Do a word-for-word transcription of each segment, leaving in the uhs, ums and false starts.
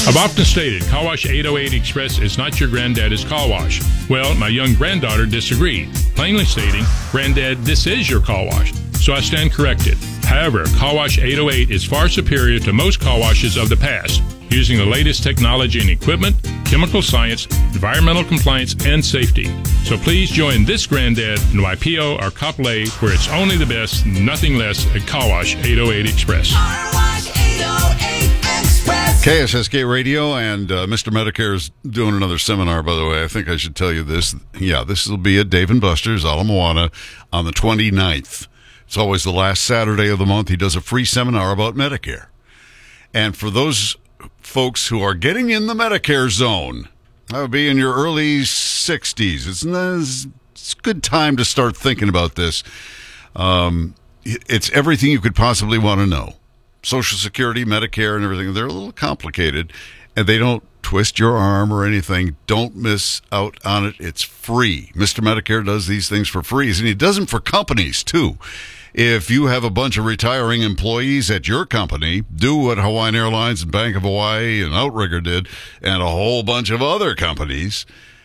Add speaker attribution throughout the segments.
Speaker 1: I've often stated Car Wash eight oh eight Express is not your granddaddy's car wash. Well, my young granddaughter disagreed, plainly stating, "Granddad, this is your car wash." So I stand corrected. However, Car Wash eight oh eight is far superior to most car washes of the past, using the latest technology and equipment, chemical science, environmental compliance, and safety. So please join this granddad in Y P O or Copley, where it's only the best, nothing less, at Car Wash eight oh eight Express.
Speaker 2: Car Wash eight oh eight Express.
Speaker 3: K S S K Radio, and uh, Mister Medicare is doing another seminar, by the way. I think I should tell you this. Yeah, this will be at Dave and Buster's, Ala Moana, on the twenty-ninth. It's always the last Saturday of the month. He does a free seminar about Medicare. And for those folks who are getting in the Medicare zone, that would be in your early sixties. It's, it's a good time to start thinking about this. Um, it's everything you could possibly want to know. Social Security, Medicare, and everything, they're a little complicated, and they don't twist your arm or anything. Don't miss out on it. It's free. Mister Medicare does these things for free, and he does them for companies, too. If you have a bunch of retiring employees at your company, do what Hawaiian Airlines and Bank of Hawaii and Outrigger did, and a whole bunch of other companies.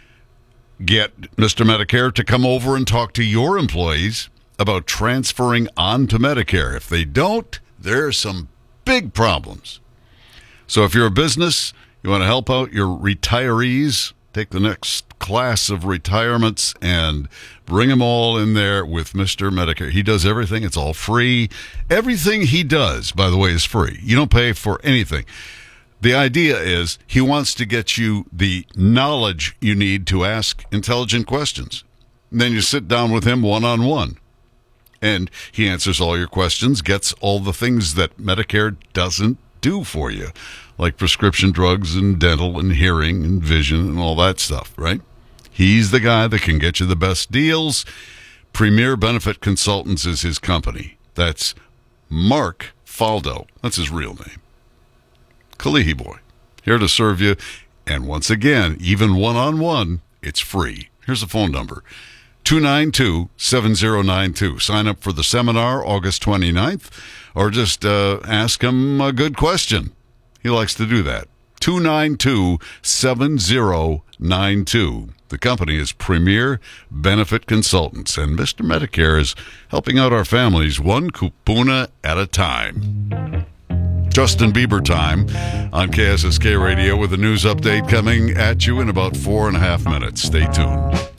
Speaker 3: Get Mister Medicare to come over and talk to your employees about transferring on to Medicare. If they don't, there are some big problems. So if you're a business, you want to help out your retirees, take the next class of retirements and bring them all in there with Mister Medicare. He does everything. It's all free. Everything he does, by the way, is free. You don't pay for anything. The idea is he wants to get you the knowledge you need to ask intelligent questions. And then you sit down with him one-on-one. And he answers all your questions, gets all the things that Medicare doesn't do for you, like prescription drugs and dental and hearing and vision and all that stuff, right? He's the guy that can get you the best deals. Premier Benefit Consultants is his company. That's Mark Faldo. That's his real name. Kalihi boy. Here to serve you. And once again, even one-on-one, it's free. Here's the phone number. two nine two, seven zero nine two. Sign up for the seminar August twenty-ninth, or just uh, ask him a good question. He likes to do that. two nine two, seven zero nine two. The company is Premier Benefit Consultants, and Mister Medicare is helping out our families one kupuna at a time. Justin Bieber time on K S S K Radio with a news update coming at you in about four and a half minutes. Stay tuned.